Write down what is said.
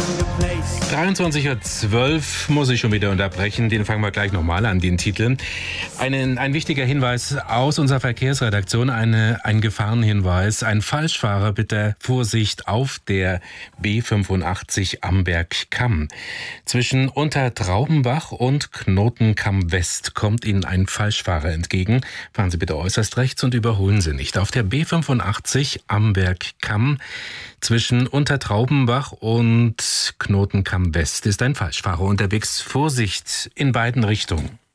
23:12 Uhr muss ich schon wieder unterbrechen. Den fangen wir gleich nochmal an, den Titel. Ein wichtiger Hinweis aus unserer Verkehrsredaktion, ein Gefahrenhinweis. Ein Falschfahrer, bitte Vorsicht auf der B85 Amberg-Kamm. Zwischen Untertraubenbach und Knotenkamm West kommt Ihnen ein Falschfahrer entgegen. Fahren Sie bitte äußerst rechts und überholen Sie nicht. Auf der B85 Amberg-Kamm zwischen Untertraubenbach und Knotenkamm West ist ein Falschfahrer unterwegs. Vorsicht in beiden Richtungen.